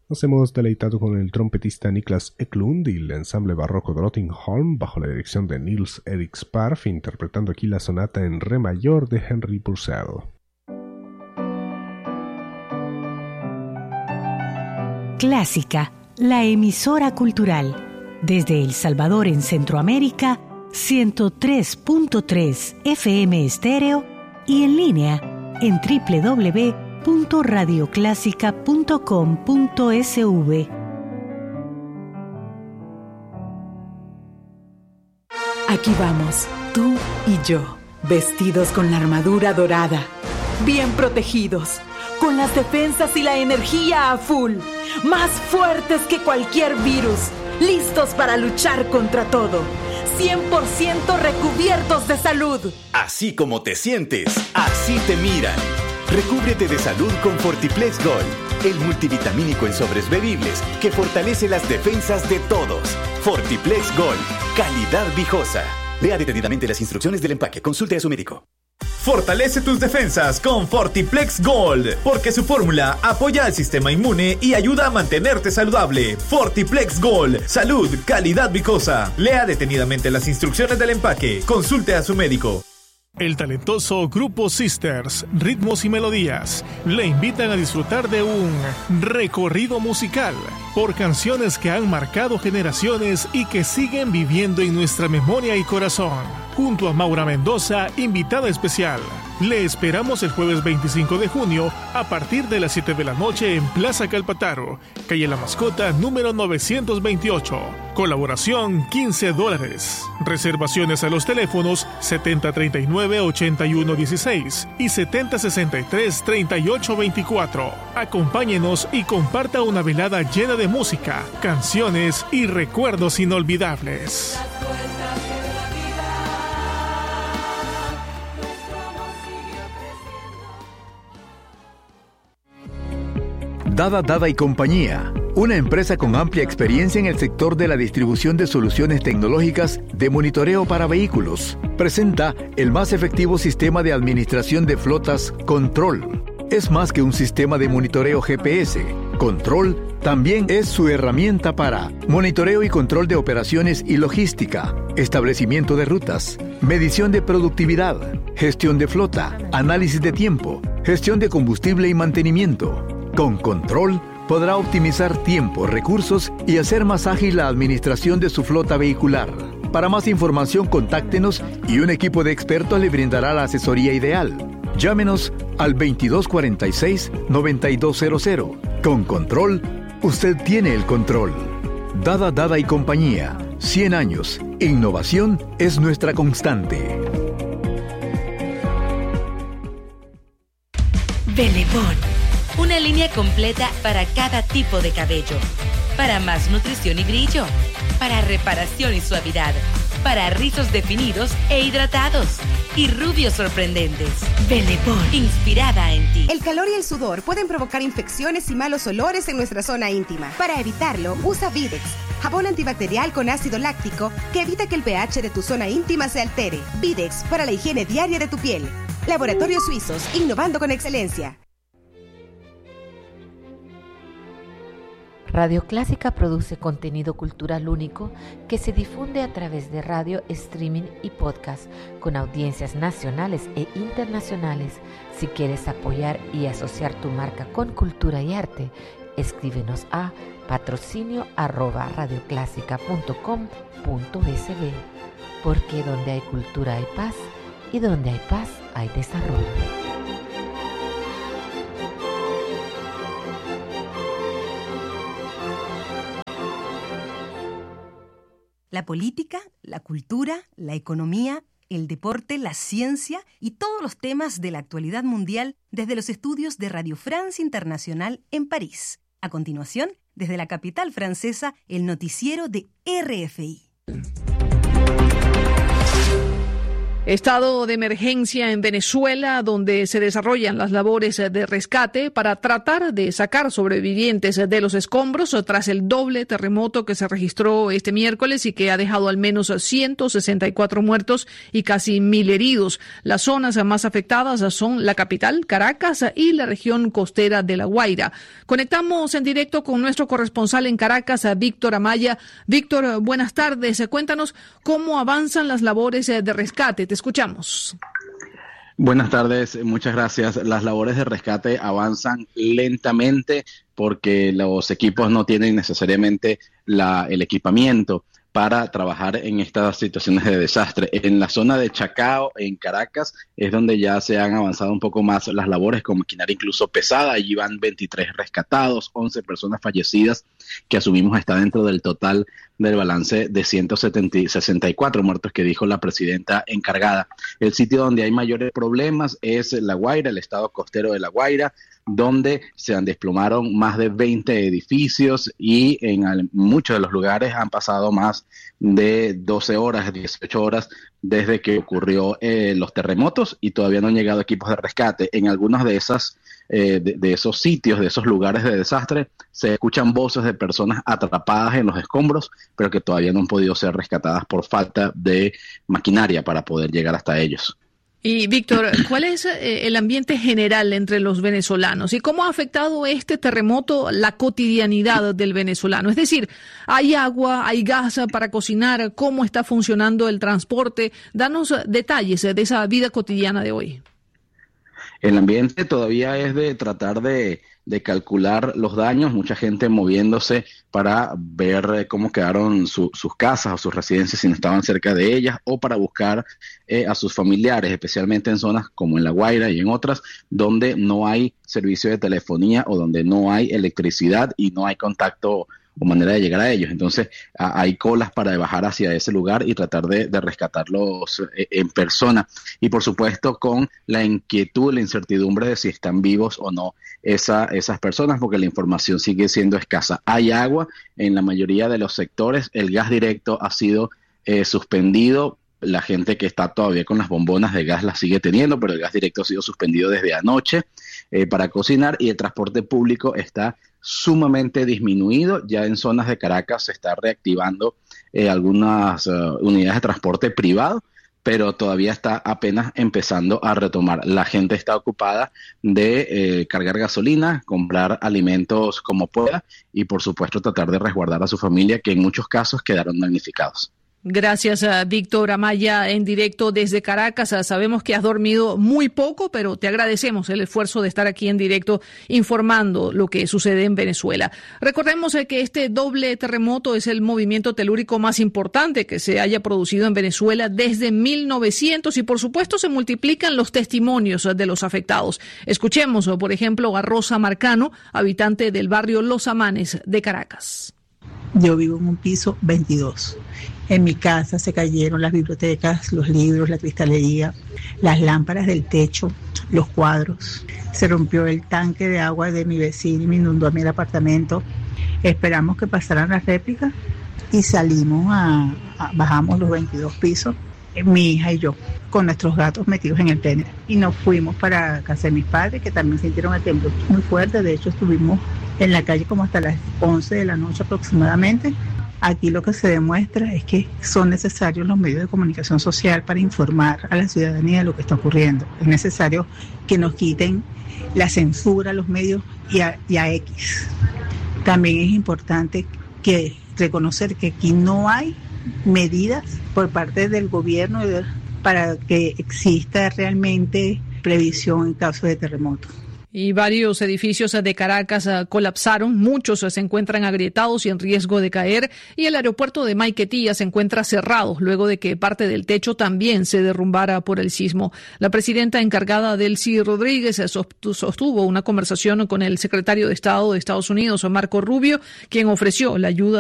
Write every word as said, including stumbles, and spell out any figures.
Nos hemos deleitado con el trompetista Niklas Eklund y el ensamble barroco Drottningholm bajo la dirección de Niels Erik Sparf, interpretando aquí la sonata en re mayor de Henry Purcell. Clásica, la emisora cultural. Desde El Salvador en Centroamérica, ciento tres punto tres F M estéreo y en línea en doble u doble u doble u punto radio clásica punto com punto s v. Aquí vamos, tú y yo, vestidos con la armadura dorada, bien protegidos, con las defensas y la energía a full, más fuertes que cualquier virus, listos para luchar contra todo, cien por ciento recubiertos de salud. Así como te sientes, así te miran. Recúbrete de salud con Fortiplex Gold, el multivitamínico en sobres bebibles que fortalece las defensas de todos. Fortiplex Gold, calidad viejosa. Lea detenidamente las instrucciones del empaque. Consulte a su médico. Fortalece tus defensas con Fortiplex Gold, porque su fórmula apoya al sistema inmune y ayuda a mantenerte saludable. Fortiplex Gold, salud, calidad viejosa. Lea detenidamente las instrucciones del empaque. Consulte a su médico. El talentoso Grupo Sisters, Ritmos y Melodías, le invitan a disfrutar de un recorrido musical por canciones que han marcado generaciones y que siguen viviendo en nuestra memoria y corazón. Junto a Maura Mendoza, invitada especial. Le esperamos el jueves veinticinco de junio a partir de las siete de la noche en Plaza Calpataro, calle La Mascota, número novecientos veintiocho. Colaboración quince dólares. Reservaciones a los teléfonos setenta treinta y nueve ochenta y uno dieciséis y setenta sesenta y tres treinta y ocho veinticuatro. Acompáñenos y comparta una velada llena de música, canciones y recuerdos inolvidables. Dada Dada y Compañía, una empresa con amplia experiencia en el sector de la distribución de soluciones tecnológicas de monitoreo para vehículos, presenta el más efectivo sistema de administración de flotas Control. Es más que un sistema de monitoreo G P S. Control también es su herramienta para monitoreo y control de operaciones y logística, establecimiento de rutas, medición de productividad, gestión de flota, análisis de tiempo, gestión de combustible y mantenimiento. Con Control podrá optimizar tiempo, recursos y hacer más ágil la administración de su flota vehicular. Para más información, contáctenos y un equipo de expertos le brindará la asesoría ideal. Llámenos al veintidós cuarenta y seis, noventa y dos cero cero. Con Control, usted tiene el control. Dada Dada y Compañía, cien años. Innovación es nuestra constante. Belebón. Una línea completa para cada tipo de cabello. Para más nutrición y brillo. Para reparación y suavidad. Para rizos definidos e hidratados. Y rubios sorprendentes. Belebón, inspirada en ti. El calor y el sudor pueden provocar infecciones y malos olores en nuestra zona íntima. Para evitarlo, usa Videx, jabón antibacterial con ácido láctico que evita que el pH de tu zona íntima se altere. Videx, para la higiene diaria de tu piel. Laboratorios Suizos, innovando con excelencia. Radio Clásica produce contenido cultural único que se difunde a través de radio, streaming y podcast con audiencias nacionales e internacionales. Si quieres apoyar y asociar tu marca con cultura y arte, escríbenos a patrocinio arroba radioclásica punto com punto s b, porque donde hay cultura hay paz y donde hay paz hay desarrollo. La política, la cultura, la economía, el deporte, la ciencia y todos los temas de la actualidad mundial desde los estudios de Radio France Internacional en París. A continuación, desde la capital francesa, el noticiero de R F I. Estado de emergencia en Venezuela, donde se desarrollan las labores de rescate para tratar de sacar sobrevivientes de los escombros tras el doble terremoto que se registró este miércoles y que ha dejado al menos ciento sesenta y cuatro muertos y casi mil heridos. Las zonas más afectadas son la capital, Caracas, y la región costera de La Guaira. Conectamos en directo con nuestro corresponsal en Caracas, Víctor Amaya. Víctor, buenas tardes. Cuéntanos cómo avanzan las labores de rescate. Te escuchamos. Buenas tardes, muchas gracias. Las labores de rescate avanzan lentamente porque los equipos no tienen necesariamente la, el equipamiento para trabajar en estas situaciones de desastre. En la zona de Chacao, en Caracas, es donde ya se han avanzado un poco más las labores con maquinaria incluso pesada. Allí van veintitrés rescatados, once personas fallecidas, que asumimos está dentro del total del balance de ciento sesenta y cuatro muertos que dijo la presidenta encargada. El sitio donde hay mayores problemas es La Guaira, el estado costero de La Guaira, donde se desplomaron más de veinte edificios y en muchos de los lugares han pasado más de doce horas, dieciocho horas desde que ocurrió eh, los terremotos y todavía no han llegado equipos de rescate. En algunos de esas eh, de, de esos sitios, de esos lugares de desastre, se escuchan voces de personas atrapadas en los escombros, pero que todavía no han podido ser rescatadas por falta de maquinaria para poder llegar hasta ellos. Y Víctor, ¿cuál es el ambiente general entre los venezolanos y cómo ha afectado este terremoto la cotidianidad del venezolano? Es decir, ¿hay agua, hay gas para cocinar? ¿Cómo está funcionando el transporte? Danos detalles de esa vida cotidiana de hoy. El ambiente todavía es de tratar de, de calcular los daños, mucha gente moviéndose para ver cómo quedaron su, sus casas o sus residencias si no estaban cerca de ellas, o para buscar eh, a sus familiares, especialmente en zonas como en La Guaira y en otras, donde no hay servicio de telefonía o donde no hay electricidad y no hay contacto o manera de llegar a ellos. Entonces a, hay colas para bajar hacia ese lugar y tratar de, de rescatarlos eh, en persona. Y por supuesto con la inquietud, la incertidumbre de si están vivos o no esa, esas personas, porque la información sigue siendo escasa. Hay agua en la mayoría de los sectores, el gas directo ha sido eh, suspendido. La gente que está todavía con las bombonas de gas las sigue teniendo, pero el gas directo ha sido suspendido desde anoche eh, para cocinar, y el transporte público está sumamente disminuido. Ya en zonas de Caracas se está reactivando eh, algunas uh, unidades de transporte privado, pero todavía está apenas empezando a retomar. La gente está ocupada de eh, cargar gasolina, comprar alimentos como pueda y por supuesto tratar de resguardar a su familia, que en muchos casos quedaron damnificados. Gracias a Víctor Amaya en directo desde Caracas. Sabemos que has dormido muy poco, pero te agradecemos el esfuerzo de estar aquí en directo informando lo que sucede en Venezuela. Recordemos que este doble terremoto es el movimiento telúrico más importante que se haya producido en Venezuela desde mil novecientos y por supuesto se multiplican los testimonios de los afectados. Escuchemos, por ejemplo, a Rosa Marcano, habitante del barrio Los Amanes de Caracas. Yo vivo en un piso veintidós. En mi casa se cayeron las bibliotecas, los libros, la cristalería, las lámparas del techo, los cuadros. Se rompió el tanque de agua de mi vecino y me inundó a mí el apartamento. Esperamos que pasaran las réplicas y salimos a, a bajamos los veintidós pisos, mi hija y yo, con nuestros gatos metidos en el tren. Y nos fuimos para casa de mis padres, que también sintieron el temblor muy fuerte. De hecho, estuvimos en la calle como hasta las once de la noche aproximadamente. Aquí lo que se demuestra es que son necesarios los medios de comunicación social para informar a la ciudadanía de lo que está ocurriendo. Es necesario que nos quiten la censura a los medios y a, y a X. También es importante que reconocer que aquí no hay medidas por parte del gobierno para que exista realmente previsión en caso de terremoto. Y varios edificios de Caracas uh, colapsaron, muchos uh, se encuentran agrietados y en riesgo de caer, y el aeropuerto de Maiquetía se encuentra cerrado luego de que parte del techo también se derrumbara por el sismo. La presidenta encargada Delcy Rodríguez uh, sostuvo una conversación con el secretario de Estado de Estados Unidos, Marco Rubio, quien ofreció la ayuda